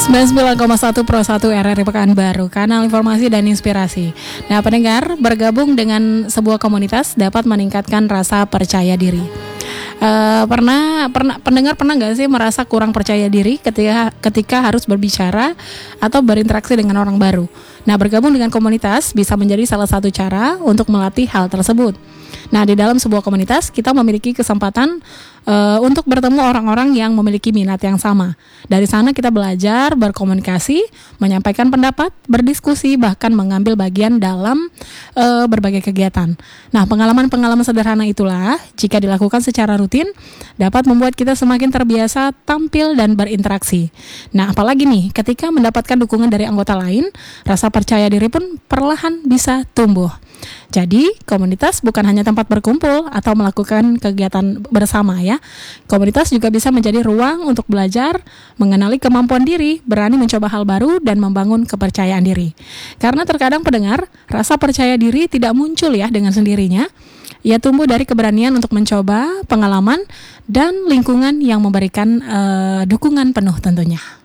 99,1 Pro 1 RRI Pekanbaru, kanal informasi dan inspirasi. Nah, pendengar, bergabung dengan sebuah komunitas dapat meningkatkan rasa percaya diri. Pendengar pernah nggak sih merasa kurang percaya diri ketika harus berbicara atau berinteraksi dengan orang baru? Nah, bergabung dengan komunitas bisa menjadi salah satu cara untuk melatih hal tersebut. Nah, di dalam sebuah komunitas kita memiliki kesempatan untuk bertemu orang-orang yang memiliki minat yang sama. Dari sana kita belajar berkomunikasi, menyampaikan pendapat, berdiskusi, bahkan mengambil bagian dalam berbagai kegiatan. Nah, pengalaman-pengalaman sederhana itulah jika dilakukan secara rutin dapat membuat kita semakin terbiasa tampil dan berinteraksi. Nah, apalagi nih ketika mendapatkan dukungan dari anggota lain, rasa percaya diri pun perlahan bisa tumbuh. Jadi, komunitas bukan hanya tempat berkumpul atau melakukan kegiatan bersama ya. Komunitas juga bisa menjadi ruang untuk belajar, mengenali kemampuan diri, berani mencoba hal baru, dan membangun kepercayaan diri. Karena terkadang pendengar, rasa percaya diri tidak muncul ya dengan sendirinya. Ia tumbuh dari keberanian untuk mencoba, pengalaman, dan lingkungan yang memberikan dukungan penuh tentunya.